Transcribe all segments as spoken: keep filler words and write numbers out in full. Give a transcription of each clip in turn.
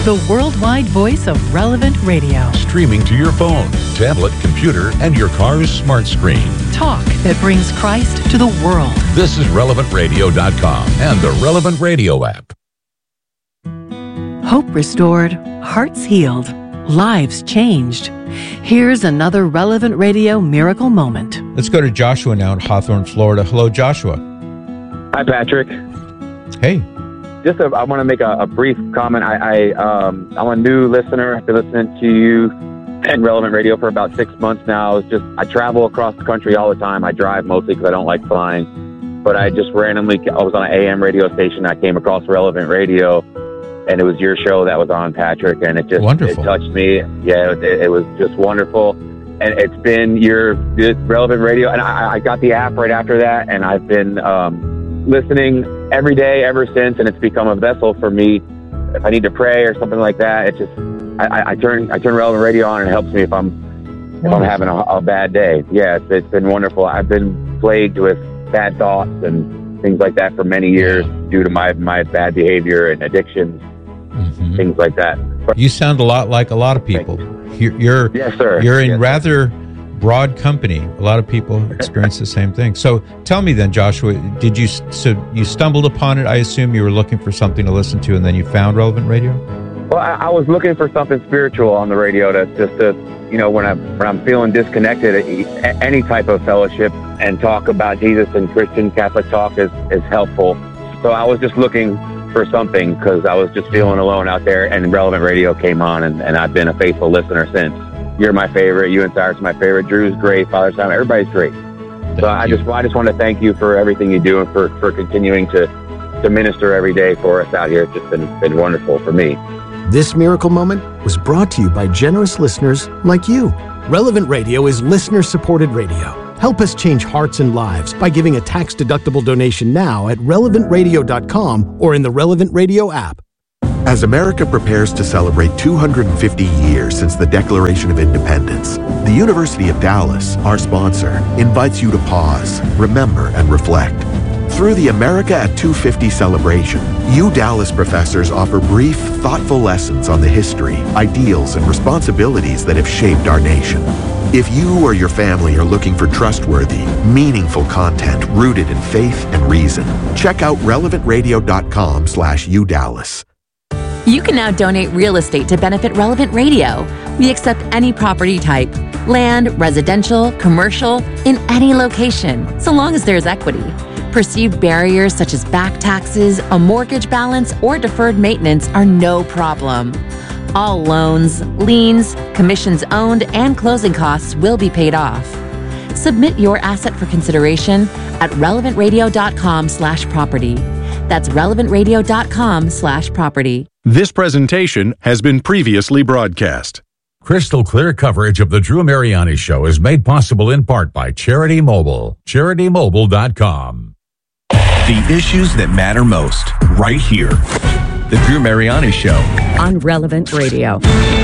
the worldwide voice of Relevant Radio. Streaming to your phone, tablet, computer, and your car's smart screen. Talk that brings Christ to the world. This is relevant radio dot com and the Relevant Radio app. Hope restored, hearts healed, lives changed. Here's another Relevant Radio miracle moment. Let's go to Joshua now in Hawthorne, Florida. Hello, Joshua. Hi, Patrick. Hey. Just a, I want to make a, a brief comment. I, I um, I'm a new listener. I've been listening to you and Relevant Radio for about six months now. It's just I travel across the country all the time. I drive mostly because I don't like flying. But I just randomly, I was on an A M radio station. I came across Relevant Radio, and it was your show that was on, Patrick, and it just wonderful. It touched me. Yeah, it, it was just wonderful. And it's been your Relevant Radio, and I, I got the app right after that, and I've been um, listening every day ever since, and it's become a vessel for me. If I need to pray or something like that, it just I, I turn I turn Relevant Radio on, and it helps me if I'm if I'm having a, a bad day. Yeah, it's, it's been wonderful. I've been plagued with bad thoughts and things like that for many years due to my my bad behavior and addictions. Mm-hmm. Things like that. You sound a lot like a lot of people. You're, you're yes, sir. You're in yes, rather broad company. A lot of people experience the same thing. So tell me then, Joshua, did you so you stumbled upon it? I assume you were looking for something to listen to, and then you found Relevant Radio. Well, I, I was looking for something spiritual on the radio to just to you know when I'm when I'm feeling disconnected, any type of fellowship and talk about Jesus and Christian Catholic talk is is helpful. So I was just looking for something because I was just feeling alone out there, and Relevant Radio came on, and, and I've been a faithful listener since. You're my favorite. You and Cyrus are my favorite. Drew's great. Father Simon, everybody's great. Thank so I you. just I just want to thank you for everything you do and for, for continuing to, to minister every day for us out here. It's just been, been wonderful for me. This miracle moment was brought to you by generous listeners like you. Relevant Radio is listener-supported radio. Help us change hearts and lives by giving a tax-deductible donation now at relevant radio dot com or in the Relevant Radio app. As America prepares to celebrate two hundred fifty years since the Declaration of Independence, the University of Dallas, our sponsor, invites you to pause, remember, and reflect. Through the America at two fifty celebration, U Dallas professors offer brief, thoughtful lessons on the history, ideals, and responsibilities that have shaped our nation. If you or your family are looking for trustworthy, meaningful content rooted in faith and reason, check out relevant radio dot com slash U Dallas. You can now donate real estate to benefit Relevant Radio. We accept any property type, land, residential, commercial, in any location, so long as there's equity. Perceived barriers such as back taxes, a mortgage balance, or deferred maintenance are no problem. All loans, liens, commissions owned, and closing costs will be paid off. Submit your asset for consideration at relevant radio dot com slash property. That's relevant radio dot com slash property. This presentation has been previously broadcast. Crystal clear coverage of the Drew Mariani Show is made possible in part by Charity Mobile. charity mobile dot com. The issues that matter most, right here. The Drew Mariani Show on Relevant Radio.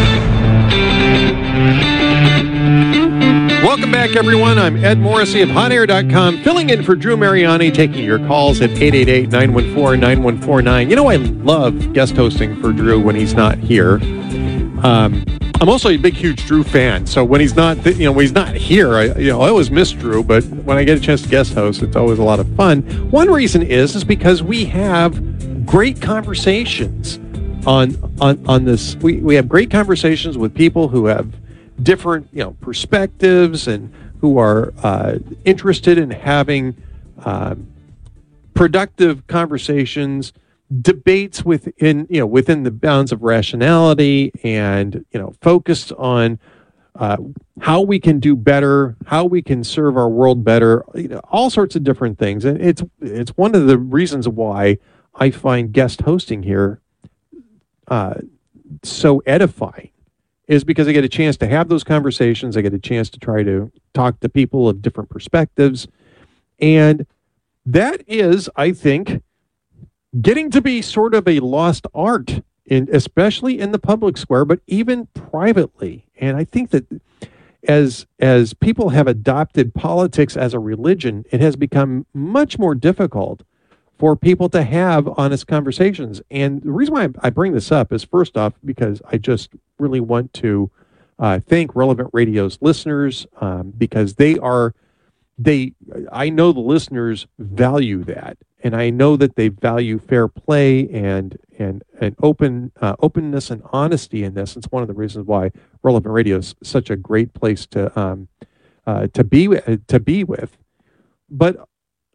Welcome back, everyone. I'm Ed Morrissey of hot air dot com, filling in for Drew Mariani, taking your calls at eight eight eight, nine one four, nine one four nine. You know, I love guest hosting for Drew when he's not here. Um, I'm also a big, huge Drew fan, so when he's not, you know, when he's not here, I, you know, I always miss Drew, but when I get a chance to guest host, it's always a lot of fun. One reason is, is because we have great conversations on on on this. We we have great conversations with people who have different, you know, perspectives and who are uh, interested in having uh, productive conversations, debates within, you know, within the bounds of rationality, and, you know, focused on uh, how we can do better, how we can serve our world better, you know, all sorts of different things. And it's it's one of the reasons why I find guest hosting here uh, so edifying, is because I get a chance to have those conversations. I get a chance to try to talk to people of different perspectives. And that is, I think, getting to be sort of a lost art, in, especially in the public square, but even privately. And I think that as as people have adopted politics as a religion, it has become much more difficult for people to have honest conversations. And the reason why I bring this up is, first off, because I just really want to uh, thank Relevant Radio's listeners, um, because they are, they, I know the listeners value that. And I know that they value fair play and and and open uh, openness and honesty in this. It's one of the reasons why Relevant Radio is such a great place to um, uh, to be to be with. But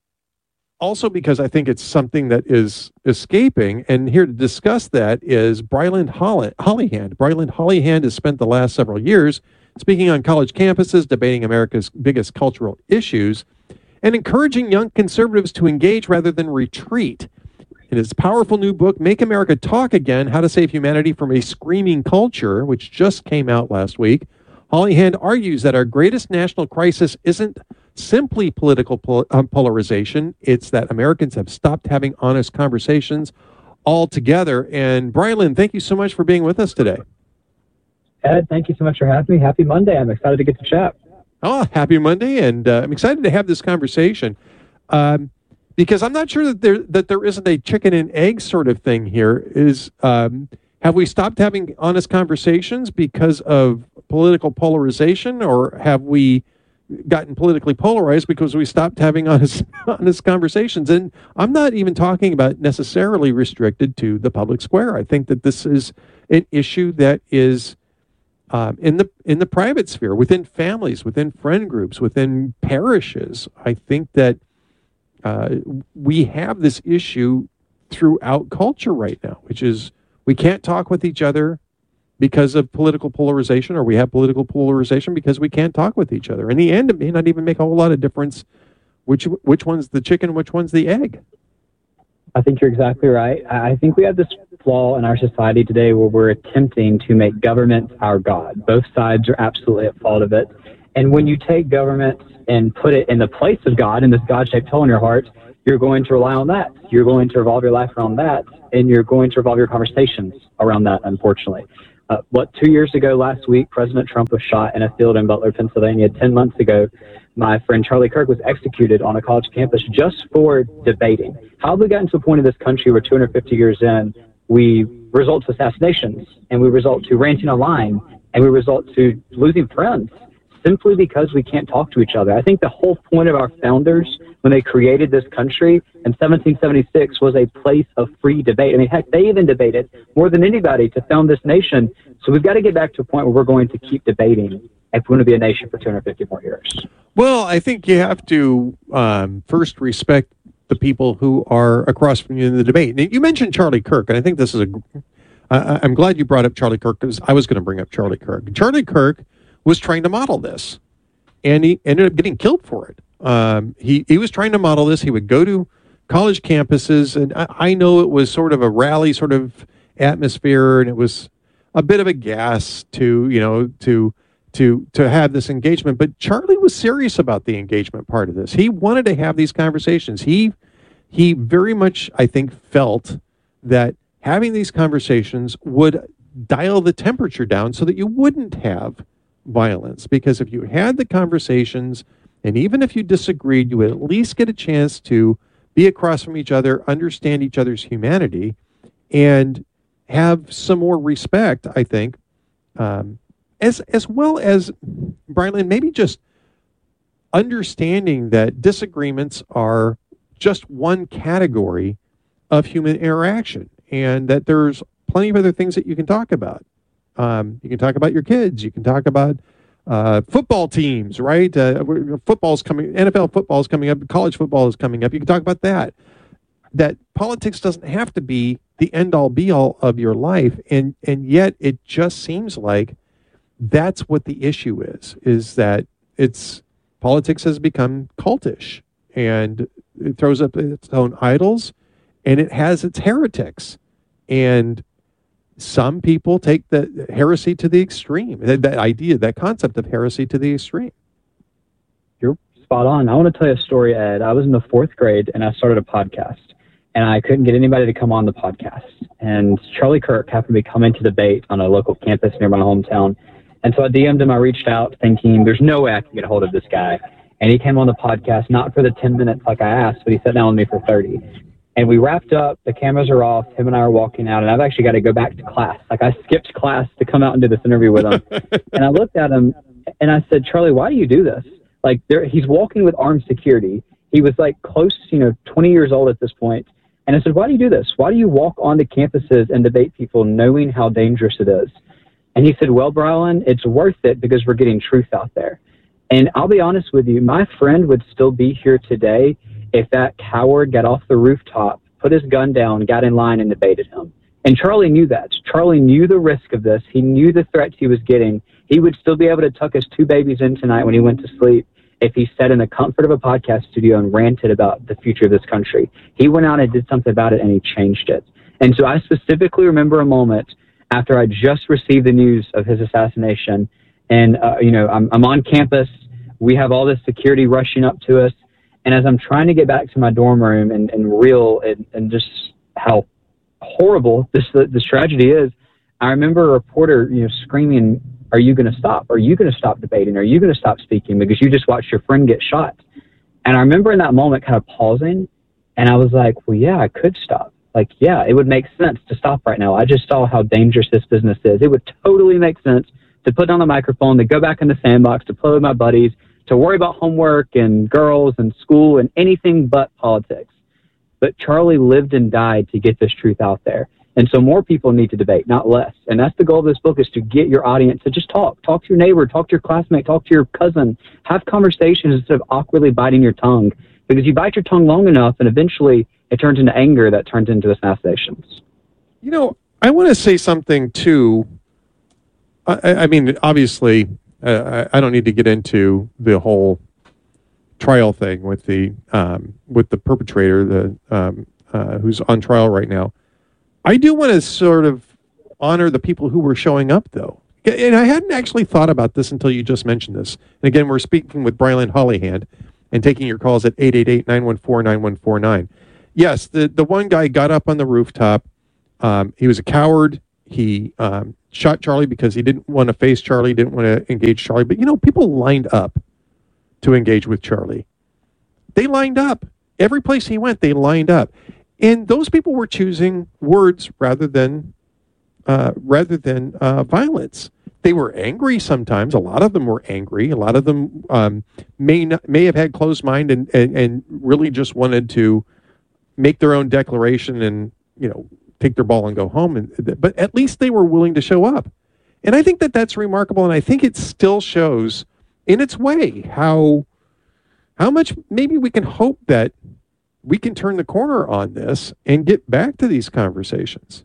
also because I think it's something that is escaping. And here to discuss that is Bryland Holly, Hollyhand. Bryland Hollyhand has spent the last several years speaking on college campuses, debating America's biggest cultural issues, and encouraging young conservatives to engage rather than retreat. In his powerful new book, Make America Talk Again, How to Save Humanity from a Screaming Culture, which just came out last week, Hollyhand argues that our greatest national crisis isn't simply political pol- um, polarization, it's that Americans have stopped having honest conversations altogether. And Bryland, thank you so much for being with us today. Ed, thank you so much for having me. Happy Monday. I'm excited to get to chat. Oh, happy Monday, and uh, I'm excited to have this conversation um, because I'm not sure that there that there isn't a chicken and egg sort of thing here. Is um, have we stopped having honest conversations because of political polarization, or have we gotten politically polarized because we stopped having honest honest conversations? And I'm not even talking about necessarily restricted to the public square. I think that this is an issue that is Um, in the in the private sphere, within families, within friend groups, within parishes. I think that uh, we have this issue throughout culture right now, which is we can't talk with each other because of political polarization, or we have political polarization because we can't talk with each other. In the end, it may not even make a whole lot of difference which which one's the chicken, which one's the egg. I think you're exactly right. I think we have this flaw in our society today where we're attempting to make government our God. Both sides are absolutely at fault of it. And when you take government and put it in the place of God, in this God-shaped hole in your heart, you're going to rely on that. You're going to revolve your life around that, and you're going to revolve your conversations around that, unfortunately. Uh, what, two years ago last week, President Trump was shot in a field in Butler, Pennsylvania. Ten months ago, my friend Charlie Kirk was executed on a college campus just for debating. How have we gotten to a point in this country where two hundred fifty years in, we result to assassinations, and we result to ranting online, and we result to losing friends simply because we can't talk to each other? I think the whole point of our founders, when they created this country in seventeen seventy-six, was a place of free debate. I mean, heck, they even debated more than anybody to found this nation. So we've got to get back to a point where we're going to keep debating if we want to be a nation for two hundred fifty more years. Well, I think you have to um, first respect the people who are across from you in the debate. Now, you mentioned Charlie Kirk, and I think this is a... Uh, I'm glad you brought up Charlie Kirk, because I was going to bring up Charlie Kirk. Charlie Kirk was trying to model this, and he ended up getting killed for it. Um, he, he was trying to model this. He would go to college campuses, and I, I know it was sort of a rally sort of atmosphere, and it was a bit of a gas to, you know, to to to have this engagement. But Charlie was serious about the engagement part of this. He wanted to have these conversations. He he very much, I think, felt that having these conversations would dial the temperature down so that you wouldn't have violence. Because if you had the conversations, and even if you disagreed, you would at least get a chance to be across from each other, understand each other's humanity, and have some more respect, I think, um, as as well as, Bryland, maybe just understanding that disagreements are just one category of human interaction, and that there's plenty of other things that you can talk about. Um, you can talk about your kids. You can talk about uh, football teams, right? Uh, football's coming, N F L football is coming up, college football is coming up. You can talk about that. That politics doesn't have to be the end-all, be-all of your life, and and yet it just seems like that's what the issue is, is that it's politics has become cultish, and it throws up its own idols, and it has its heretics. And some people take the heresy to the extreme, that, that idea, that concept of heresy to the extreme. You're spot on. I want to tell you a story, Ed. I was in the fourth grade, and I started a podcast, and I couldn't get anybody to come on the podcast. And Charlie Kirk happened to be coming to debate on a local campus near my hometown. And so I D M'd him. I reached out thinking, there's no way I can get a hold of this guy. And he came on the podcast, not for the ten minutes like I asked, but he sat down with me for thirty. And we wrapped up, the cameras are off, him and I are walking out, and I've actually got to go back to class. Like, I skipped class to come out and do this interview with him. And I looked at him, and I said, Charlie, why do you do this? Like, there, he's walking with armed security. He was, like, close, you know, twenty years old at this point. And I said, why do you do this? Why do you walk onto campuses and debate people knowing how dangerous it is? And he said, well, Brian, it's worth it because we're getting truth out there. And I'll be honest with you, my friend would still be here today if that coward got off the rooftop, put his gun down, got in line, and debated him. And Charlie knew that. Charlie knew the risk of this. He knew the threats he was getting. He would still be able to tuck his two babies in tonight when he went to sleep if he sat in the comfort of a podcast studio and ranted about the future of this country. He went out and did something about it, and he changed it. And so I specifically remember a moment after I just received the news of his assassination. And, uh, you know, I'm, I'm on campus. We have all this security rushing up to us. And as I'm trying to get back to my dorm room and, and reel and, and just how horrible this this tragedy is, I remember a reporter, you know, screaming, are you going to stop? Are you going to stop debating? Are you going to stop speaking? Because you just watched your friend get shot. And I remember in that moment kind of pausing, and I was like, well, yeah, I could stop. Like, yeah, it would make sense to stop right now. I just saw how dangerous this business is. It would totally make sense to put down the microphone, to go back in the sandbox, to play with my buddies, to worry about homework and girls and school and anything but politics. But Charlie lived and died to get this truth out there. And so more people need to debate, not less. And that's the goal of this book, is to get your audience to just talk. Talk to your neighbor, talk to your classmate, talk to your cousin. Have conversations instead of awkwardly biting your tongue. Because you bite your tongue long enough, and eventually it turns into anger that turns into assassinations. You know, I want to say something, too. I, I mean, obviously, uh, I, I don't need to get into the whole trial thing with the um, with the perpetrator, the um, uh, who's on trial right now. I do want to sort of honor the people who were showing up, though. And I hadn't actually thought about this until you just mentioned this. And again, we're speaking with Brian Hollyhand and taking your calls at eight eight eight, nine one four, nine one four nine. Yes, the, the one guy got up on the rooftop. Um, he was a coward. He um, shot Charlie because he didn't want to face Charlie, didn't want to engage Charlie. But, you know, people lined up to engage with Charlie. They lined up. Every place he went, they lined up. And those people were choosing words rather than uh, rather than uh, violence. They were angry sometimes. A lot of them were angry. A lot of them um, may not, may have had closed mind and, and, and really just wanted to make their own declaration and, you know, take their ball and go home. And, but at least they were willing to show up. And I think that that's remarkable. And I think it still shows in its way how how much maybe we can hope that we can turn the corner on this and get back to these conversations.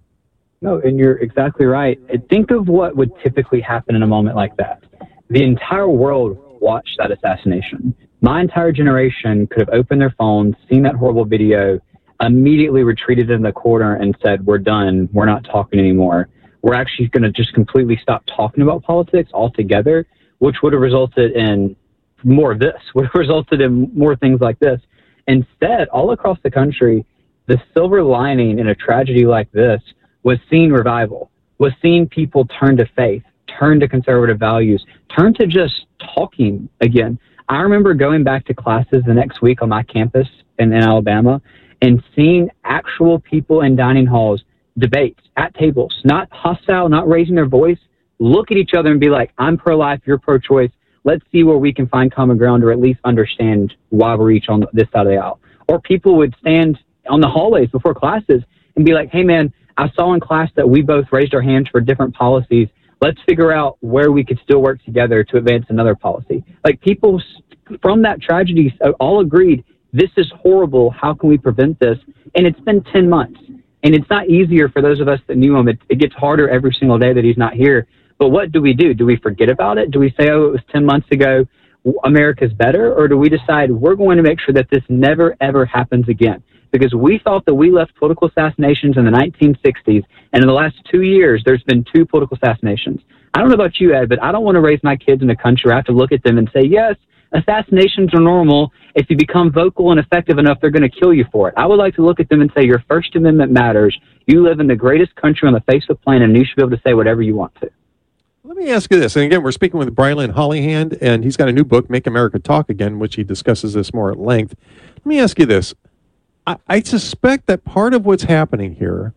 No, and you're exactly right. Think of what would typically happen in a moment like that. The entire world watched that assassination. My entire generation could have opened their phones, seen that horrible video, immediately retreated in the corner and said, we're done. We're not talking anymore. We're actually going to just completely stop talking about politics altogether, which would have resulted in more of this, would have resulted in more things like this. Instead, all across the country, the silver lining in a tragedy like this was seeing revival, was seeing people turn to faith, turn to conservative values, turn to just talking again. I remember going back to classes the next week on my campus in, in Alabama and seeing actual people in dining halls debate at tables, not hostile, not raising their voice, look at each other and be like, I'm pro-life, you're pro-choice. Let's see where we can find common ground or at least understand why we're each on this side of the aisle. Or people would stand on the hallways before classes and be like, hey, man, I saw in class that we both raised our hands for different policies. Let's figure out where we could still work together to advance another policy. Like, people from that tragedy all agreed, this is horrible. How can we prevent this? And it's been ten months. And it's not easier for those of us that knew him. It, it gets harder every single day that he's not here. But what do we do? Do we forget about it? Do we say, oh, it was ten months ago, America's better? Or do we decide we're going to make sure that this never, ever happens again? Because we thought that we left political assassinations in the nineteen sixties, and in the last two years, there's been two political assassinations. I don't know about you, Ed, but I don't want to raise my kids in a country where I have to look at them and say, yes, assassinations are normal. If you become vocal and effective enough, they're going to kill you for it. I would like to look at them and say, your First Amendment matters. You live in the greatest country on the face of the planet, and you should be able to say whatever you want to. Let me ask you this, and again, we're speaking with Brian Hollyhand, and he's got a new book, Make America Talk Again, which he discusses this more at length. Let me ask you this. I, I suspect that part of what's happening here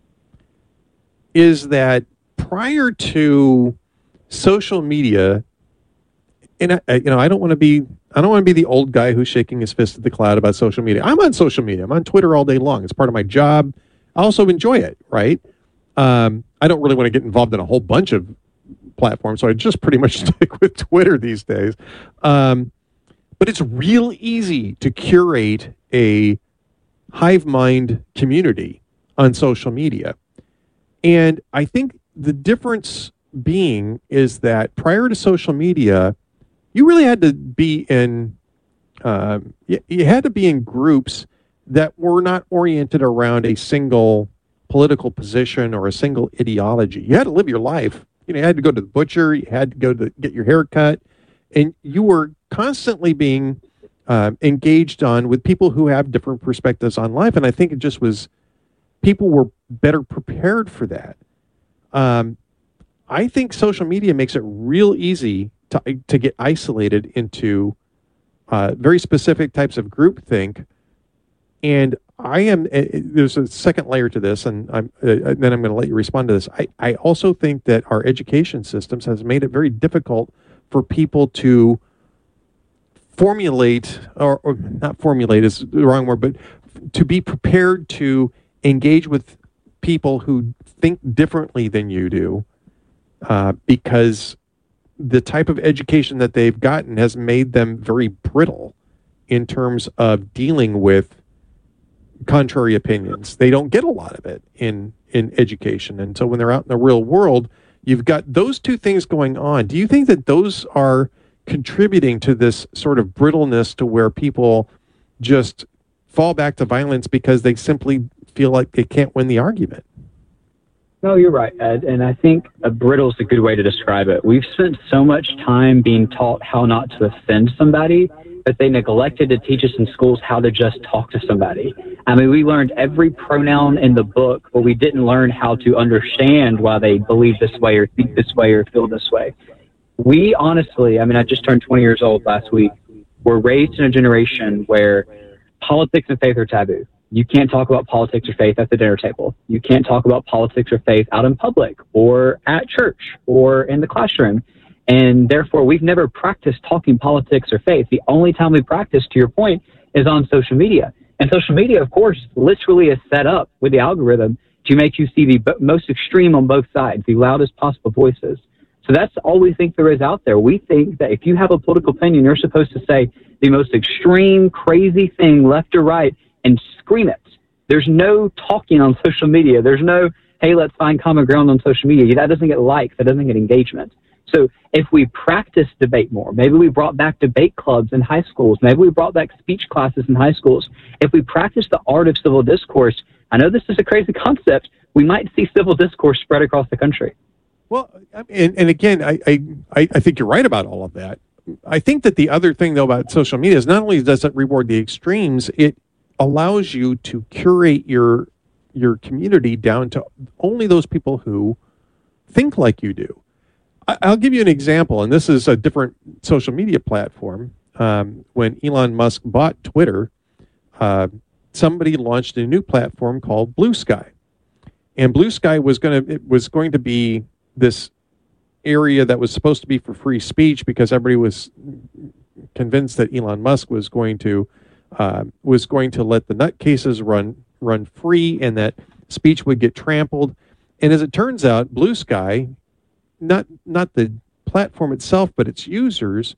is that prior to social media, and I, you know, I don't want to be, I don't want to be the old guy who's shaking his fist at the cloud about social media. I'm on social media. I'm on Twitter all day long. It's part of my job. I also enjoy it, right? Um, I don't really want to get involved in a whole bunch of platforms, so I just pretty much stick with Twitter these days. Um, but it's real easy to curate a hive mind community on social media. And I think the difference being is that prior to social media, you really had to be in, uh, you, you had to be in groups that were not oriented around a single political position or a single ideology. You had to live your life. You know, you had to go to the butcher, you had to go to get your hair cut, and you were constantly being uh, engaged on with people who have different perspectives on life. And I think it just was, people were better prepared for that. Um, I think social media makes it real easy to, to get isolated into uh, very specific types of groupthink. And I am, uh, there's a second layer to this, and I'm, uh, then I'm going to let you respond to this. I, I also think that our education systems has made it very difficult for people to formulate, or, or not formulate is the wrong word, but to be prepared to engage with people who think differently than you do, uh, because the type of education that they've gotten has made them very brittle in terms of dealing with contrary opinions. They don't get a lot of it in, in education. And so when they're out in the real world, you've got those two things going on. Do you think that those are contributing to this sort of brittleness to where people just fall back to violence because they simply feel like they can't win the argument? No, you're right, Ed. And I think a brittle is a good way to describe it. We've spent so much time being taught how not to offend somebody that they neglected to teach us in schools how to just talk to somebody. I mean, we learned every pronoun in the book, but we didn't learn how to understand why they believe this way or think this way or feel this way. We honestly, I mean, I just turned twenty years old last week. We're raised in a generation where politics and faith are taboo. You can't talk about politics or faith at the dinner table. You can't talk about politics or faith out in public or at church or in the classroom. And therefore, we've never practiced talking politics or faith. The only time we practice, to your point, is on social media. And social media, of course, literally is set up with the algorithm to make you see the most extreme on both sides, the loudest possible voices. So that's all we think there is out there. We think that if you have a political opinion, you're supposed to say the most extreme, crazy thing left or right and scream it. There's no talking on social media. There's no, hey, let's find common ground on social media. That doesn't get likes. That doesn't get engagement. So if we practice debate more, maybe we brought back debate clubs in high schools, maybe we brought back speech classes in high schools. If we practice the art of civil discourse, I know this is a crazy concept, we might see civil discourse spread across the country. Well, and, and again, I, I, I think you're right about all of that. I think that the other thing, though, about social media is not only does it reward the extremes, it allows you to curate your your community down to only those people who think like you do. I, I'll give you an example, and this is a different social media platform. Um, when Elon Musk bought Twitter, uh, somebody launched a new platform called Blue Sky, and Blue Sky was going to it was going to be this area that was supposed to be for free speech because everybody was convinced that Elon Musk was going to uh, was going to let the nutcases run run free and that speech would get trampled. And as it turns out, Blue Sky, not not the platform itself, but its users,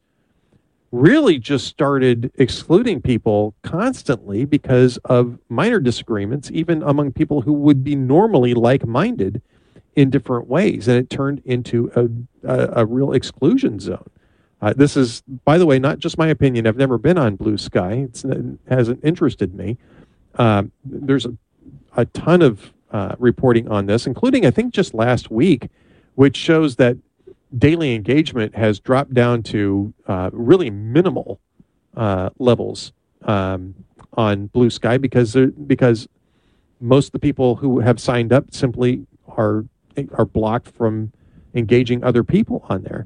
really just started excluding people constantly because of minor disagreements, even among people who would be normally like-minded in different ways, and it turned into a, a, a real exclusion zone. Uh, this is, by the way, not just my opinion. I've never been on Blue Sky. It's, it hasn't interested me. Um, there's a, a ton of uh, reporting on this, including, I think, just last week, which shows that daily engagement has dropped down to uh, really minimal uh, levels um, on Blue Sky because because most of the people who have signed up simply are are blocked from engaging other people on there.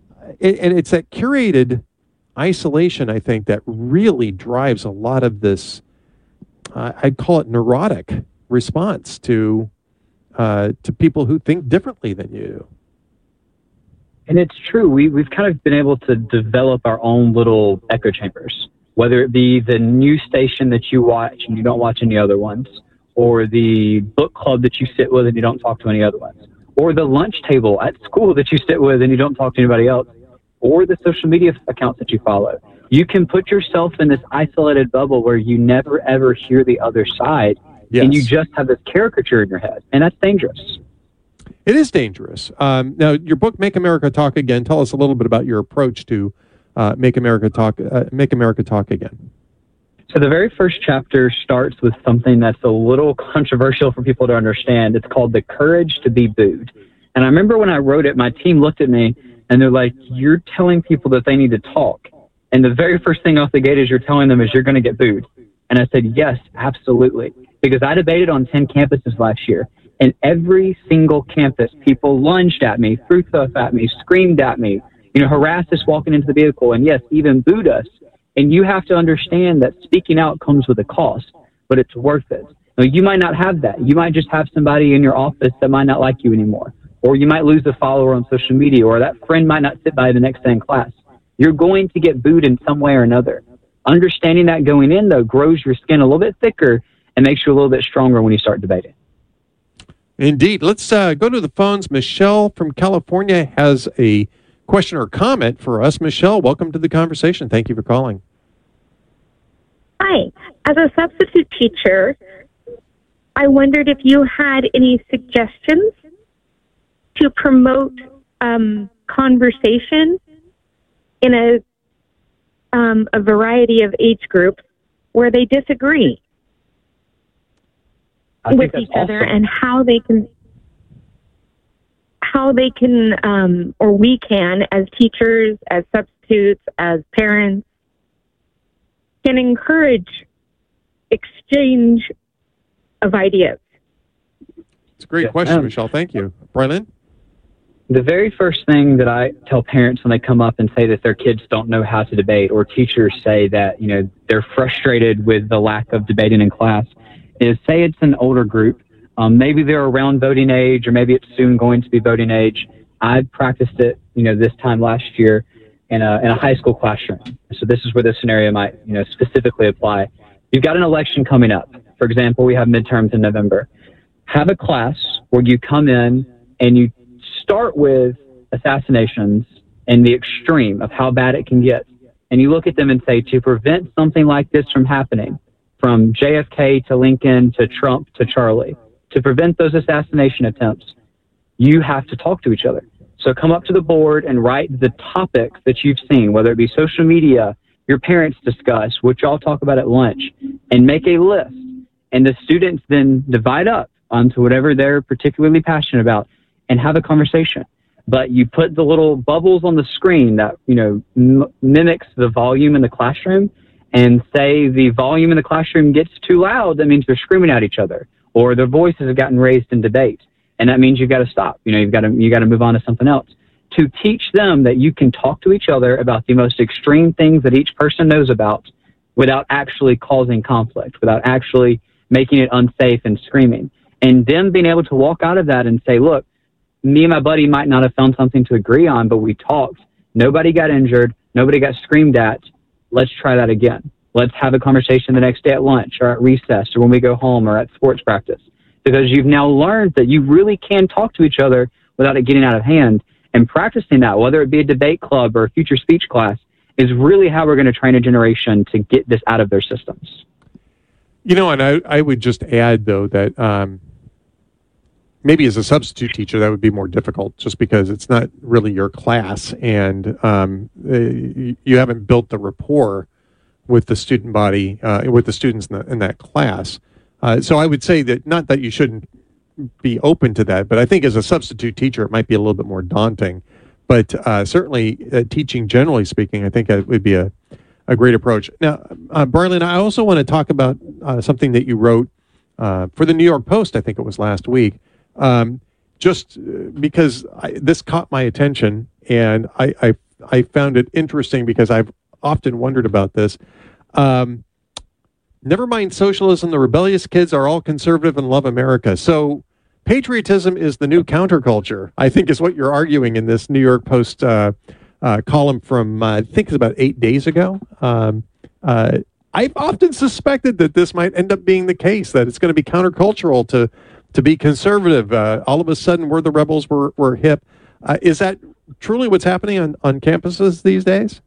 And it's that curated isolation, I think, that really drives a lot of this uh, I'd call it neurotic response to uh, to people who think differently than you do. And it's true. We, we've kind of been able to develop our own little echo chambers, whether it be the news station that you watch and you don't watch any other ones, or the book club that you sit with and you don't talk to any other ones, or the lunch table at school that you sit with and you don't talk to anybody else, or the social media accounts that you follow. You can put yourself in this isolated bubble where you never, ever hear the other side, yes. and you just have this caricature in your head, and that's dangerous. It is dangerous. Um, now, your book, Make America Talk Again, tell us a little bit about your approach to uh, Make America Talk, uh, Make America Talk Again. So the very first chapter starts with something that's a little controversial for people to understand. It's called The Courage to Be Booed. And I remember when I wrote it, my team looked at me and they're like, you're telling people that they need to talk. And the very first thing off the gate is you're telling them is you're going to get booed. And I said, yes, absolutely. Because I debated on ten campuses last year. And every single campus, people lunged at me, threw stuff at me, screamed at me, you know, harassed us walking into the vehicle, and yes, even booed us. And you have to understand that speaking out comes with a cost, but it's worth it. Now, you might not have that. You might just have somebody in your office that might not like you anymore. Or you might lose a follower on social media, or that friend might not sit by the next day in class. You're going to get booed in some way or another. Understanding that going in, though, grows your skin a little bit thicker and makes you a little bit stronger when you start debating. Indeed. Let's uh, go to the phones. Michelle from California has a question or comment for us. Michelle, welcome to the conversation. Thank you for calling. Hi. As a substitute teacher, I wondered if you had any suggestions to promote um, conversation in a um, a variety of age groups where they disagree with each awesome. other, and how they can how they can um, or we can, as teachers, as substitutes, as parents, can encourage exchange of ideas. It's a great Yeah. question, Um, Michelle. Thank you. Brylan? The very first thing that I tell parents when they come up and say that their kids don't know how to debate, or teachers say that, you know, they're frustrated with the lack of debating in class, is say it's an older group. Um, maybe they're around voting age, or maybe it's soon going to be voting age. I practiced it, you know, this time last year in a, in a high school classroom. So this is where this scenario might, you know, specifically apply. You've got an election coming up. For example, we have midterms in November. Have a class where you come in and you start with assassinations and the extreme of how bad it can get. And you look at them and say, to prevent something like this from happening, from J F K to Lincoln to Trump to Charlie, to prevent those assassination attempts, you have to talk to each other. So come up to the board and write the topics that you've seen, whether it be social media, your parents discuss, what y'all talk about at lunch, and make a list. And the students then divide up onto whatever they're particularly passionate about and have a conversation. But you put the little bubbles on the screen that, you know, m- mimics the volume in the classroom, and say the volume in the classroom gets too loud, that means they're screaming at each other, or their voices have gotten raised in debate, and that means you've got to stop. You know, you've got to you got to move on to something else. To teach them that you can talk to each other about the most extreme things that each person knows about, without actually causing conflict, without actually making it unsafe and screaming, and them being able to walk out of that and say, look, me and my buddy might not have found something to agree on, but we talked. Nobody got injured. Nobody got screamed at. Let's try that again. Let's have a conversation the next day at lunch, or at recess, or when we go home, or at sports practice. Because you've now learned that you really can talk to each other without it getting out of hand. And practicing that, whether it be a debate club or a future speech class, is really how we're going to train a generation to get this out of their systems. You know, and I, I would just add, though, that um, maybe as a substitute teacher, that would be more difficult, just because it's not really your class, and um, you haven't built the rapport with the student body, uh, with the students in, the, in that class. Uh, so I would say that, not that you shouldn't be open to that, but I think as a substitute teacher, it might be a little bit more daunting. But uh, certainly uh, teaching, generally speaking, I think it would be a, a great approach. Now, uh, Brylan, I also want to talk about uh, something that you wrote uh, for the New York Post, I think it was last week, um, just because I, this caught my attention, and I, I, I found it interesting because I've often wondered about this. Um, never mind socialism, the rebellious kids are all conservative and love America. So patriotism is the new counterculture, I think is what you're arguing in this New York Post uh, uh, column from, uh, I think it's about eight days ago. Um, uh, I've often suspected that this might end up being the case, that it's going to be countercultural to to be conservative. Uh, all of a sudden, we're the rebels, we're, we're hip. Uh, is that truly what's happening on, on campuses these days?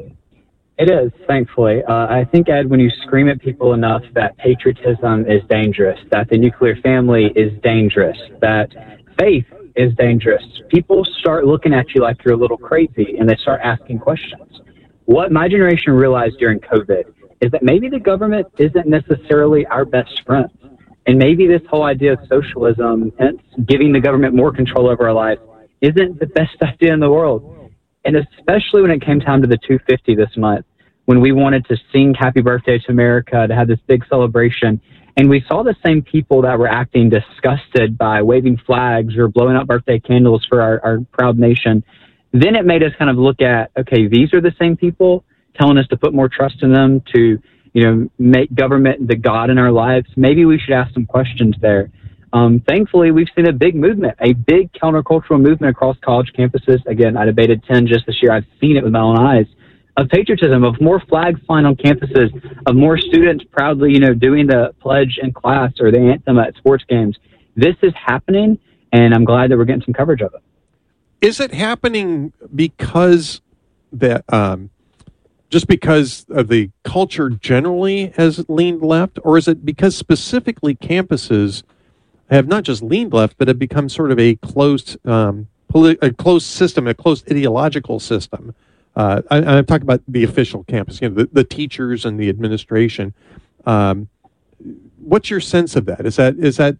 It is, thankfully. Uh, I think, Ed, when you scream at people enough that patriotism is dangerous, that the nuclear family is dangerous, that faith is dangerous, people start looking at you like you're a little crazy, and they start asking questions. What my generation realized during COVID is that maybe the government isn't necessarily our best friend. And maybe this whole idea of socialism, hence giving the government more control over our lives, isn't the best idea in the world. And especially when it came time to the two fifty this month, when we wanted to sing Happy Birthday to America, to have this big celebration, and we saw the same people that were acting disgusted by waving flags or blowing out birthday candles for our, our proud nation, then it made us kind of look at, okay, these are the same people telling us to put more trust in them, to, you know, make government the God in our lives. Maybe we should ask some questions there. Um, thankfully, we've seen a big movement, a big countercultural movement across college campuses. Again, I debated ten just this year. I've seen it with my own eyes, of patriotism, of more flags flying on campuses, of more students proudly, you know, doing the pledge in class or the anthem at sports games. This is happening, and I'm glad that we're getting some coverage of it. Is it happening because that, um, just because of the culture generally has leaned left, or is it because specifically campuses have not just leaned left, but have become sort of a closed, um, polit- a closed system, a closed ideological system? Uh, I, I'm talking about the official campus, you know, the, the teachers and the administration. Um, what's your sense of that? Is that is that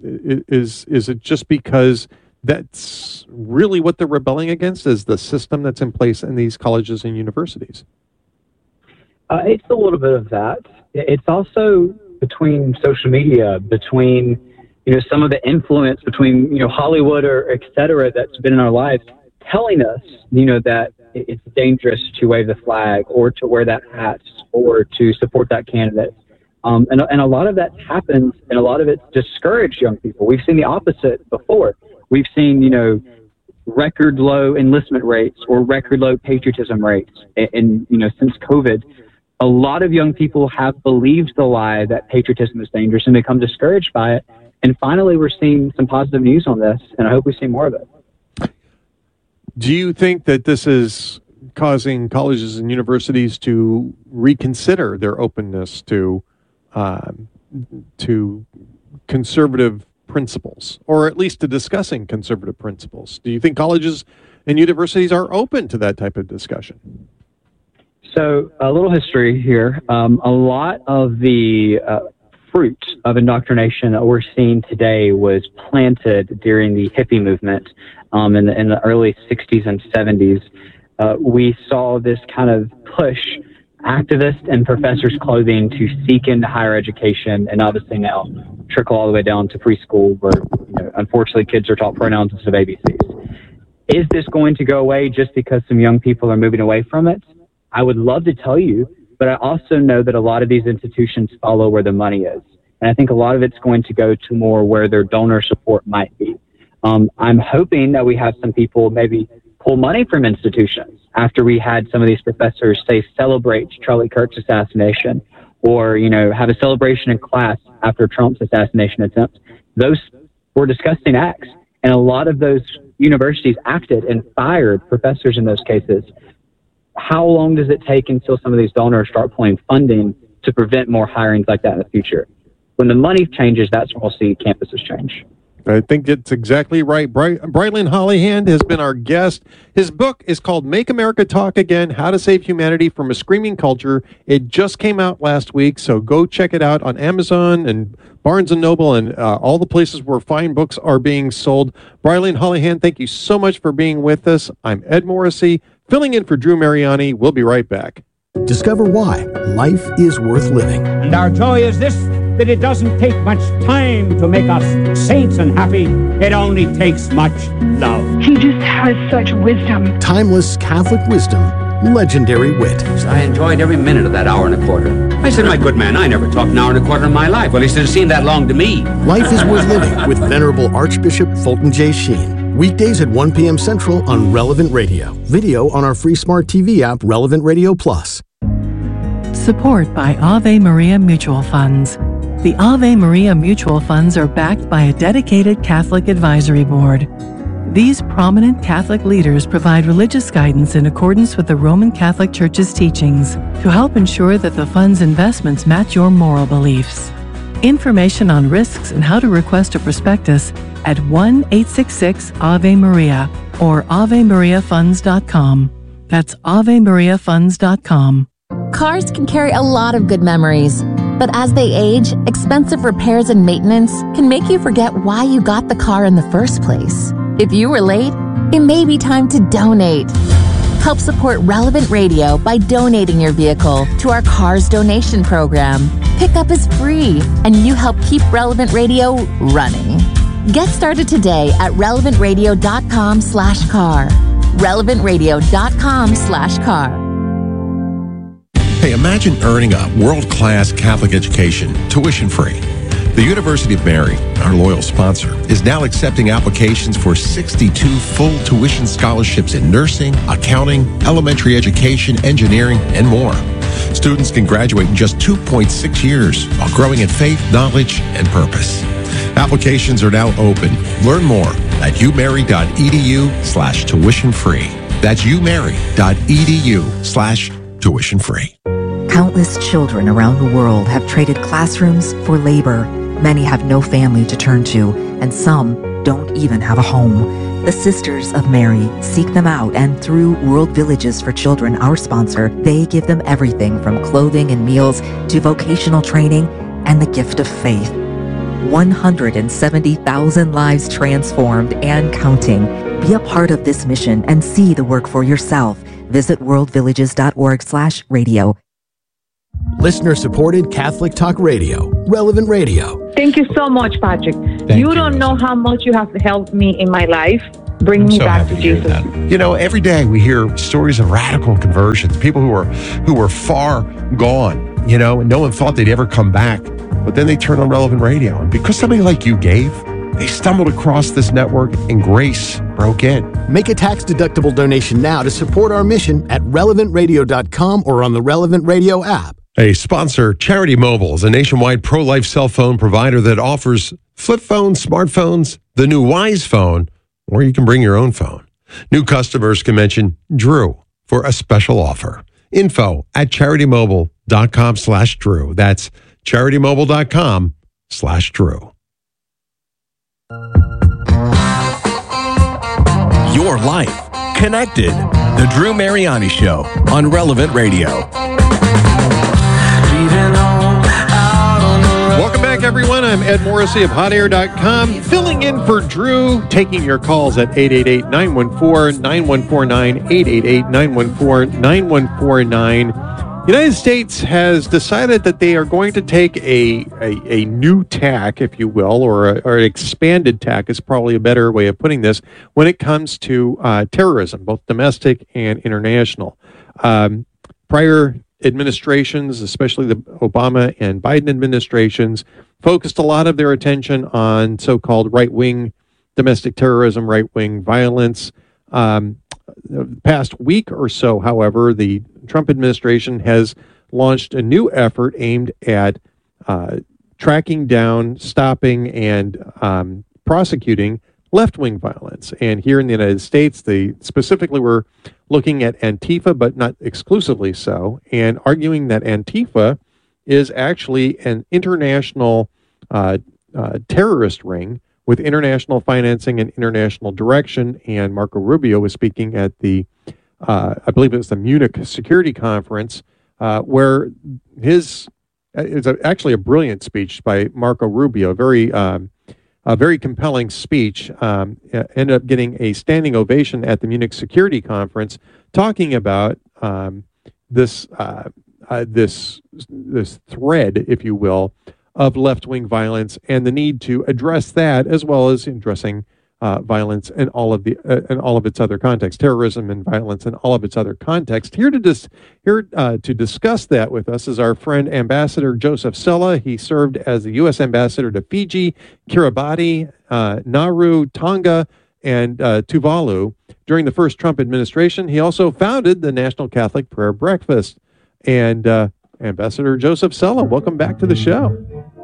is is it just because that's really what they're rebelling against, is the system that's in place in these colleges and universities? Uh, it's a little bit of that. It's also between social media, between, you know, some of the influence between, you know, Hollywood or et cetera that's been in our lives, telling us, you know, that it's dangerous to wave the flag or to wear that hat or to support that candidate. Um, and, and a lot of that happens, and a lot of it's discouraged young people. We've seen the opposite before. We've seen, you know, record low enlistment rates or record low patriotism rates. And, and, you know, since COVID, a lot of young people have believed the lie that patriotism is dangerous and become discouraged by it. And finally, we're seeing some positive news on this, and I hope we see more of it. Do you think that this is causing colleges and universities to reconsider their openness to um, to conservative principles, or at least to discussing conservative principles? Do you think colleges and universities are open to that type of discussion? So a little history here. Um, a lot of the uh, fruit of indoctrination that we're seeing today was planted during the hippie movement um, in, the, in the early sixties and seventies. Uh, we saw this kind of push activists and professors' clothing to seek into higher education, and obviously now trickle all the way down to preschool, where, you know, unfortunately kids are taught pronouns instead of A B Cs. Is this going to go away just because some young people are moving away from it? I would love to tell you, but I also know that a lot of these institutions follow where the money is. And I think a lot of it's going to go to more where their donor support might be. Um, I'm hoping that we have some people maybe pull money from institutions after we had some of these professors say celebrate Charlie Kirk's assassination, or, you know, have a celebration in class after Trump's assassination attempt. Those were disgusting acts. And a lot of those universities acted and fired professors in those cases. How long does it take until some of these donors start pulling funding to prevent more hirings like that in the future? When the money changes, that's when we'll see campuses change. I think it's exactly right. Bri- Brylan Hollyhand has been our guest. His book is called Make America Talk Again, How to Save Humanity from a Screaming Culture. It just came out last week, so go check it out on Amazon and Barnes and Noble and uh, all the places where fine books are being sold. Brylan Hollyhand, thank you so much for being with us. I'm Ed Morrissey, filling in for Drew Mariani. We'll be right back. Discover why life is worth living. And our joy is this, that it doesn't take much time to make us saints and happy. It only takes much love. He just has such wisdom. Timeless Catholic wisdom legendary wit. I enjoyed every minute of that hour and a quarter. I said, my good man, I never talked an hour and a quarter in my life. Well, he said, it seemed that long to me. Life is worth living with Venerable Archbishop Fulton J. Sheen. Weekdays at one p.m. Central on Relevant Radio. Video on our free smart T V app, Relevant Radio Plus. Support by Ave Maria Mutual Funds. The Ave Maria Mutual Funds are backed by a dedicated Catholic advisory board. These prominent Catholic leaders provide religious guidance in accordance with the Roman Catholic Church's teachings to help ensure that the fund's investments match your moral beliefs. Information on risks and how to request a prospectus at one eight six six Ave Maria or ave maria funds dot com. That's ave maria funds dot com. Cars can carry a lot of good memories, but as they age, expensive repairs and maintenance can make you forget why you got the car in the first place. If you were late, it may be time to donate. Help support Relevant Radio by donating your vehicle to our Cars Donation Program. Pickup is free, and you help keep Relevant Radio running. Get started today at relevant radio dot com slash car. relevant radio dot com slash car. Hey, imagine earning a world-class Catholic education, tuition-free. The University of Mary, our loyal sponsor, is now accepting applications for sixty-two full tuition scholarships in nursing, accounting, elementary education, engineering, and more. Students can graduate in just two point six years while growing in faith, knowledge, and purpose. Applications are now open. Learn more at umary.edu slash tuition free. That's umary.edu slash tuition free. Countless children around the world have traded classrooms for labor. Many have no family to turn to, and some don't even have a home. The Sisters of Mary seek them out, and through World Villages for Children, our sponsor, they give them everything from clothing and meals to vocational training and the gift of faith. one hundred seventy thousand lives transformed and counting. Be a part of this mission and see the work for yourself. Visit worldvillages.org slash radio. Listener-supported Catholic Talk Radio, Relevant Radio. Thank you so much, Patrick. Thank you don't know how much you have helped me in my life. Bring I'm me so back happy to to hear Jesus. that. You know, every day we hear stories of radical conversions, people who are who were far gone, you know, and no one thought they'd ever come back. But then they turned on Relevant Radio. And because somebody like you gave, they stumbled across this network and grace broke in. Make a tax-deductible donation now to support our mission at relevant radio dot com or on the Relevant Radio app. A sponsor, Charity Mobile, is a nationwide pro-life cell phone provider that offers flip phones, smartphones, the new Wise phone, or you can bring your own phone. New customers can mention Drew for a special offer. Info at charitymobile.com slash Drew. That's charitymobile.com slash Drew. Your life connected. The Drew Mariani Show on Relevant Radio. Welcome back, everyone. I'm Ed Morrissey of hot air dot com, filling in for Drew, taking your calls at eight eight eight, nine one four, nine one four nine, eight eight eight, nine one four, nine one four nine. The United States has decided that they are going to take a, a, a new tack, if you will, or, a, or an expanded tack is probably a better way of putting this, when it comes to uh, terrorism, both domestic and international. Um, prior administrations, especially the Obama and Biden administrations, focused a lot of their attention on so-called right-wing domestic terrorism, right-wing violence. Um, the past week or so, however, the Trump administration has launched a new effort aimed at uh, tracking down, stopping, and um, prosecuting left-wing violence. And here in the United States, they specifically were looking at Antifa, but not exclusively so, and arguing that Antifa is actually an international uh, uh, terrorist ring with international financing and international direction. And Marco Rubio was speaking at the, uh, I believe it was the Munich Security Conference, uh, where his, it's a, actually a brilliant speech by Marco Rubio, very, um, a very compelling speech, um, ended up getting a standing ovation at the Munich Security Conference, talking about um, this, uh, uh, this, this thread, if you will, of left-wing violence and the need to address that, as well as addressing uh, violence and all of the uh, and all of its other contexts, terrorism and violence and all of its other contexts. Here to dis- here uh, to discuss that with us is our friend Ambassador Joseph Sella. He served as the U S ambassador to Fiji, Kiribati, uh, Nauru, Tonga, and uh, Tuvalu during the first Trump administration. He also founded the National Catholic Prayer Breakfast. And uh, Ambassador Joseph Sella, welcome back to the show.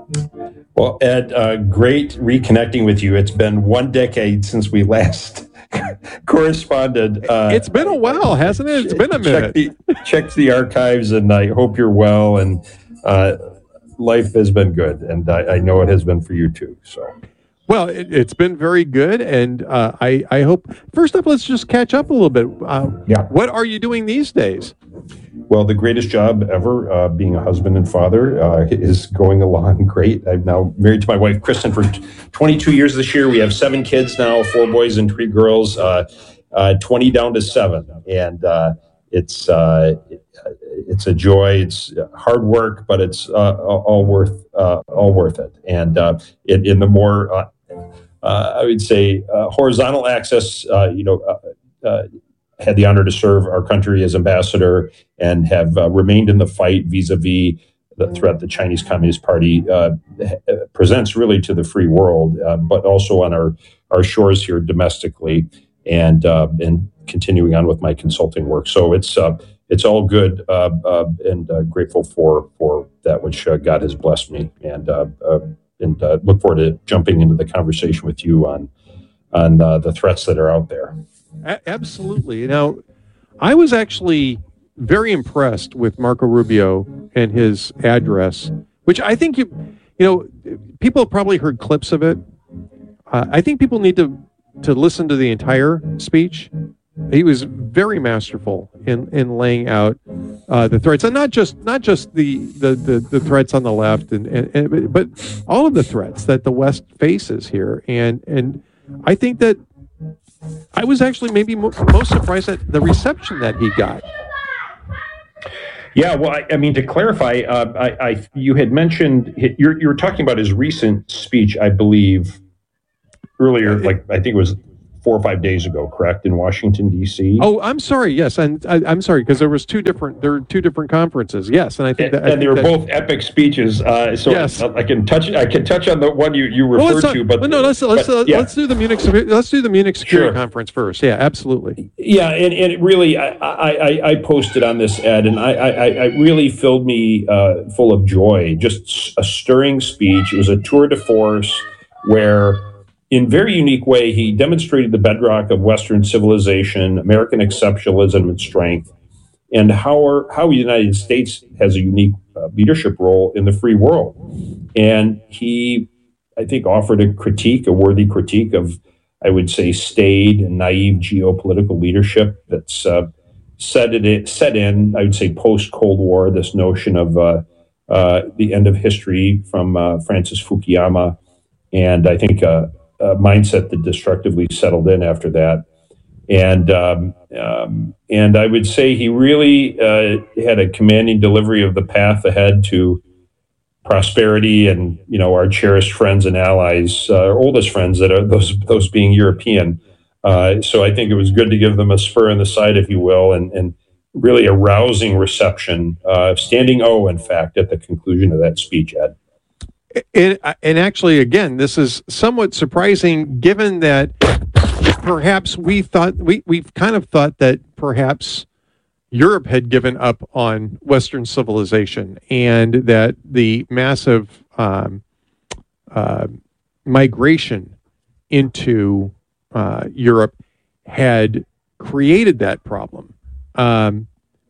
Well, Ed, uh, great reconnecting with you. It's been one decade since we last corresponded. Uh, it's been a while, hasn't it? It's been a minute. Check the, check the archives, and I hope you're well. And uh, life has been good, and I, I know it has been for you too. So. Well, it, it's been very good, and uh, I, I hope, first up, let's just catch up a little bit. Uh, yeah. What are you doing these days? Well, the greatest job ever, uh, being a husband and father, uh, is going along great. I'm now married to my wife, Kristen, for twenty-two years this year. We have seven kids now, four boys and three girls, uh, uh, twenty down to seven. And uh, it's uh, it's a joy. It's hard work, but it's uh, all worth uh, all worth it. And uh, in, in the more... Uh, Uh, I would say uh, horizontal access, uh, you know, uh, uh, had the honor to serve our country as ambassador and have uh, remained in the fight vis-a-vis the threat the Chinese Communist Party uh, presents really to the free world, uh, but also on our, our shores here domestically, and uh, and continuing on with my consulting work. So it's uh, it's all good, uh, uh, and uh, grateful for for that which uh, God has blessed me, and uh, uh, and uh, look forward to jumping into the conversation with you on on uh, the threats that are out there. A- absolutely. Now, I was actually very impressed with Marco Rubio and his address, which I think you you know people have probably heard clips of it. Uh, I think people need to to listen to the entire speech. He was very masterful in, in laying out uh, the threats, and not just not just the the, the, the threats on the left, and, and, and but all of the threats that the West faces here. And and I think that I was actually maybe mo- most surprised at the reception that he got. Yeah, well, I, I mean, to clarify, uh, I, I you had mentioned you're you were talking about his recent speech, I believe, earlier, like I think it was four or five days ago, correct, in Washington, D C? Oh, I'm sorry. Yes, and I, I'm sorry because there was two different there were two different conferences. Yes, and I think and, that I and think they were that, both epic speeches. Uh, so yes. I, I can touch I can touch on the one you, you referred well, let's, to, but well, no, let's let's but, uh, yeah. let's do the Munich let's do the Munich Security Sure. Conference first. Yeah, absolutely. Yeah, and, and it really, I, I, I- I posted on this, Ed, and I, I, I really filled me uh, full of joy. Just a stirring speech. It was a tour de force where, in very unique way, he demonstrated the bedrock of Western civilization, American exceptionalism and strength, and how our, how the United States has a unique uh, leadership role in the free world. And he, I think, offered a critique, a worthy critique of, I would say, staid and naive geopolitical leadership that's uh, set it set in, I would say, post-Cold War, this notion of uh, uh, the end of history from uh, Francis Fukuyama, and I think uh, a mindset that destructively settled in after that. And um, um, and I would say he really uh, had a commanding delivery of the path ahead to prosperity, and you know our cherished friends and allies, uh, our oldest friends, that are those those being European. Uh, so I think it was good to give them a spur in the side, if you will, and and really a rousing reception, uh, standing O, in fact, at the conclusion of that speech, Ed. And, and actually, again, this is somewhat surprising, given that perhaps we thought we we've kind of thought that perhaps Europe had given up on Western civilization, and that the massive um, uh, migration into uh, Europe had created that problem. Um,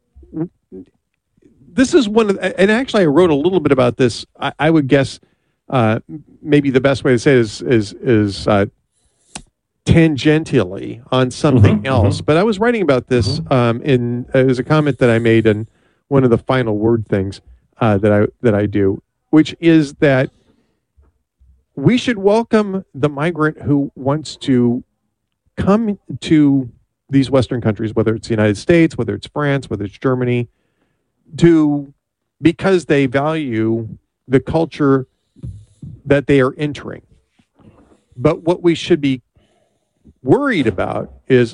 this is one of, the, and actually, I wrote a little bit about this. I, I would guess uh, maybe the best way to say it is is is uh, tangentially on something Mm-hmm, else. mm-hmm. But I was writing about this um, in it was a comment that I made in one of the final word things uh, that I that I do, which is that we should welcome the migrant who wants to come to these Western countries, whether it's the United States, whether it's France, whether it's Germany, to because they value the culture that they are entering. But what we should be worried about is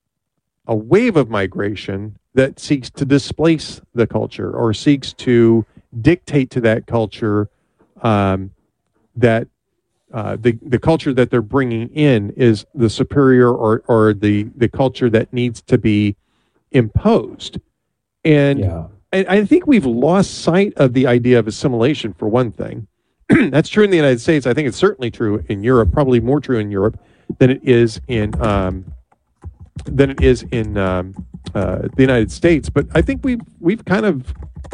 a wave of migration that seeks to displace the culture or seeks to dictate to that culture um, that uh, the the culture that they're bringing in is the superior or or the the culture that needs to be imposed. And Yeah. I, I think we've lost sight of the idea of assimilation, for one thing. That's true in the United States. I think it's certainly true in Europe, probably more true in Europe than it is in um, than it is in um, uh, the United States. But I think we've we've kind of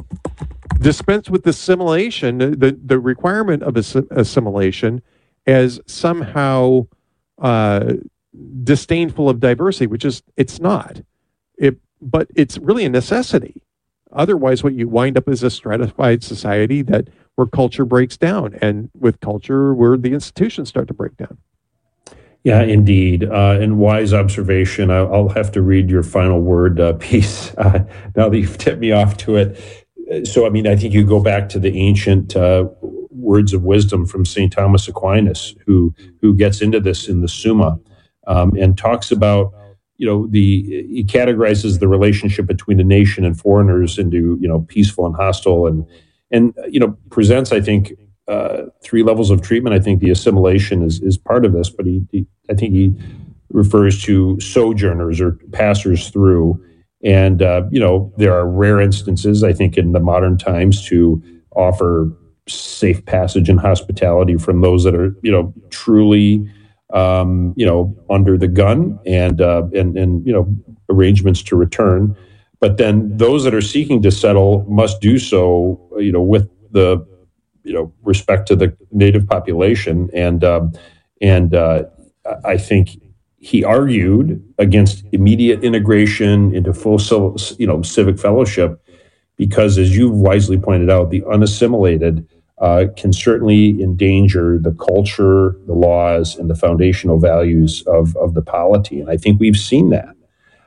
dispensed with assimilation, the the requirement of assi- assimilation, as somehow uh, disdainful of diversity, which is it's not. It, but it's really a necessity. Otherwise, what you wind up is a stratified society that where culture breaks down, and with culture, where the institutions start to break down. Yeah, indeed. Uh, and wise observation. I'll, I'll have to read your final word uh, piece uh, now that you've tipped me off to it. So, I mean, I think you go back to the ancient uh, words of wisdom from Saint Thomas Aquinas, who who gets into this in the Summa um, and talks about, you know, the he categorizes the relationship between a nation and foreigners into, you know, peaceful and hostile, and and you know presents, I think, uh, three levels of treatment. I think the assimilation is is part of this, but he, he I think he refers to sojourners or passers through, and uh, you know there are rare instances, I think, in the modern times to offer safe passage and hospitality from those that are, you know, truly, um, you know, under the gun, and uh, and and you know arrangements to return. But then those that are seeking to settle must do so, you know, with the, you know, respect to the native population. And um, and uh, I think he argued against immediate integration into full, you know, civic fellowship, because, as you wisely pointed out, the unassimilated uh, can certainly endanger the culture, the laws, and the foundational values of of the polity. And I think we've seen that.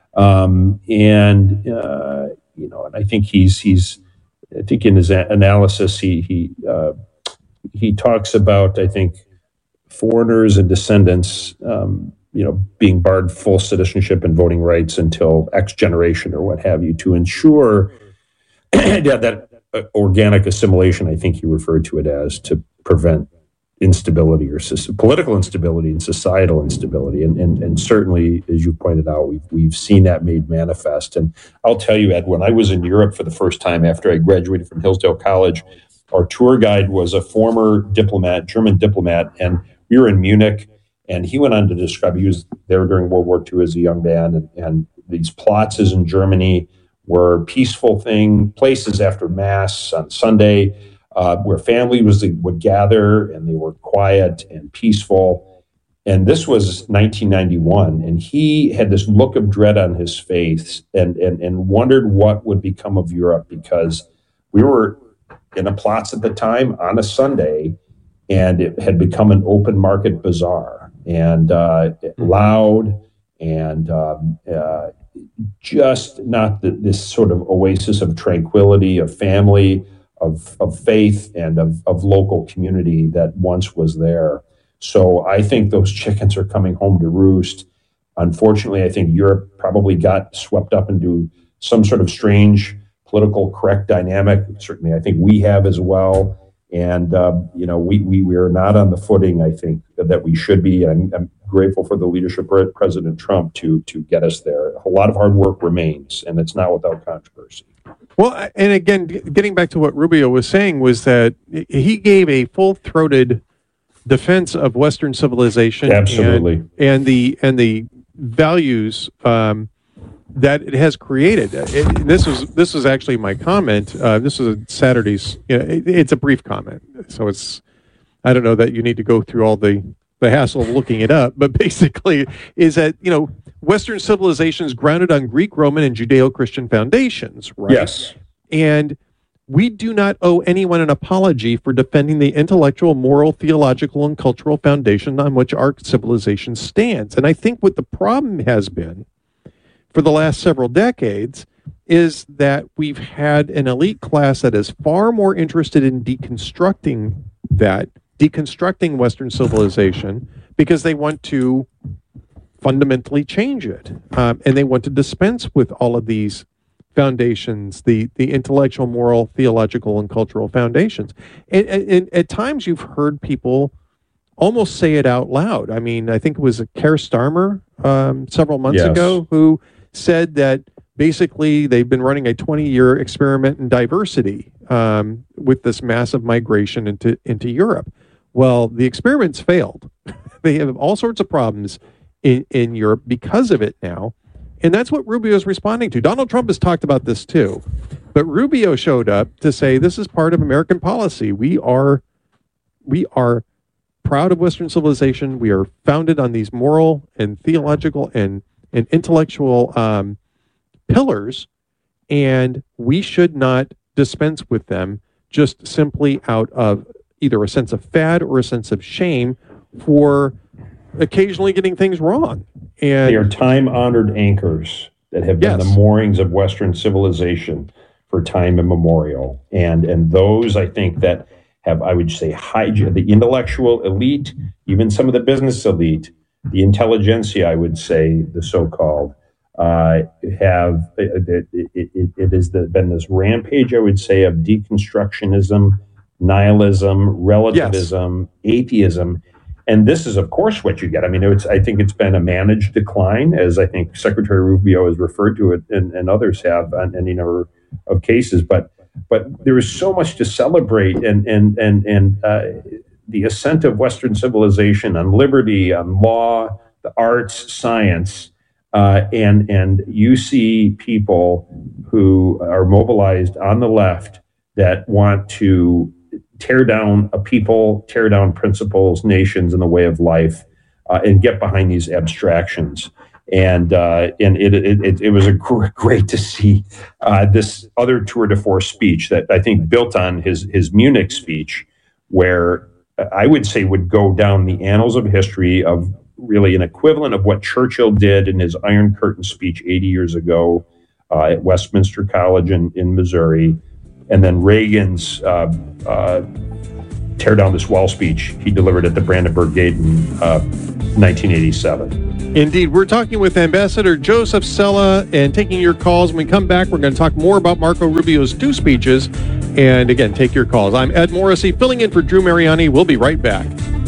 Um, and uh, you know, and I think he's he's. I think in his a- analysis, he he uh, he talks about, I think, foreigners and descendants, um, you know, being barred full citizenship and voting rights until X generation or what have you, to ensure that, that uh, organic assimilation. I think he referred to it as, to prevent instability or so- political instability and societal instability. And, and and certainly, as you pointed out, we've, we've seen that made manifest. And I'll tell you, Ed, when I was in Europe for the first time after I graduated from Hillsdale College, our tour guide was a former diplomat, German diplomat, and we were in Munich, and he went on to describe, he was there during World War Two as a young man, and, and these plazas in Germany were peaceful thing, places after Mass on Sunday, Uh, where family was would gather, and they were quiet and peaceful. And this was nineteen ninety-one, and he had this look of dread on his face, and and and wondered what would become of Europe, because we were in a Platz at the time on a Sunday, and it had become an open market bazaar, and uh, loud, and um, uh, just not the, this sort of oasis of tranquility, of family, of of faith, and of, of local community that once was there. So I think those chickens are coming home to roost. Unfortunately, I think Europe probably got swept up into some sort of strange political correct dynamic. Certainly, I think we have as well. And, um, you know, we, we we are not on the footing, I think, that we should be. I'm, I'm grateful for the leadership of President Trump to to get us there. A lot of hard work remains, and it's not without controversy. Well, and again, getting back to what Rubio was saying, was that he gave a full-throated defense of Western civilization, absolutely, and, and the and the values um, that it has created. It, this was this was actually my comment. Uh, this was Saturday's. You know, it, it's a brief comment, so it's. I don't know that you need to go through all the the hassle of looking it up, but basically, is that, you know, Western civilization is grounded on Greek, Roman, and Judeo-Christian foundations, right? Yes. And we do not owe anyone an apology for defending the intellectual, moral, theological, and cultural foundation on which our civilization stands. And I think what the problem has been for the last several decades is that we've had an elite class that is far more interested in deconstructing that, deconstructing Western civilization, because they want to fundamentally change it. Um, and they want to dispense with all of these foundations, the the intellectual, moral, theological, and cultural foundations. And, and, and at times you've heard people almost say it out loud. I mean, I think it was Keir Starmer um, several months Yes. ago who said that basically they've been running a twenty-year experiment in diversity um, with this massive migration into, into Europe. Well, the experiments failed. They have all sorts of problems in, in Europe because of it now. And that's what Rubio is responding to. Donald Trump has talked about this too. But Rubio showed up to say this is part of American policy. We are we are proud of Western civilization. We are founded on these moral and theological and, and intellectual um, pillars, and we should not dispense with them just simply out of either a sense of fad or a sense of shame for occasionally getting things wrong. And they are time-honored anchors that have been Yes. the moorings of Western civilization for time immemorial. And and those, I think, that have, I would say, hijacked the intellectual elite, even some of the business elite, the intelligentsia, I would say, the so-called, uh, have, it, it, it, it has been this rampage, I would say, of deconstructionism, nihilism, relativism, atheism. And this is, of course, what you get. I mean, it's, I think it's been a managed decline, as I think Secretary Rubio has referred to it, and, and others have on any number of cases. But but there is so much to celebrate, and and and and uh, the ascent of Western civilization on liberty, on law, the arts, science, uh, and and you see people who are mobilized on the left that want to tear down a people, tear down principles, nations, and the way of life, uh, and get behind these abstractions. And uh, and it, it it it was a gr- great to see uh, this other tour de force speech that I think built on his his Munich speech, where I would say would go down the annals of history of really an equivalent of what Churchill did in his Iron Curtain speech eighty years ago uh, at Westminster College in, in Missouri. And then Reagan's uh, uh, tear down this wall speech he delivered at the Brandenburg Gate in uh, nineteen eighty-seven. Indeed. We're talking with Ambassador Joseph Cella and taking your calls. When we come back, we're going to talk more about Marco Rubio's two speeches. And again, take your calls. I'm Ed Morrissey, filling in for Drew Mariani. We'll be right back.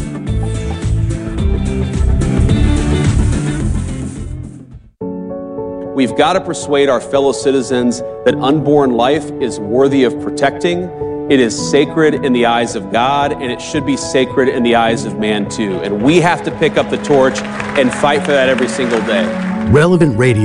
We've got to persuade our fellow citizens that unborn life is worthy of protecting. It is sacred in the eyes of God, and it should be sacred in the eyes of man too. And we have to pick up the torch and fight for that every single day. Relevant Radio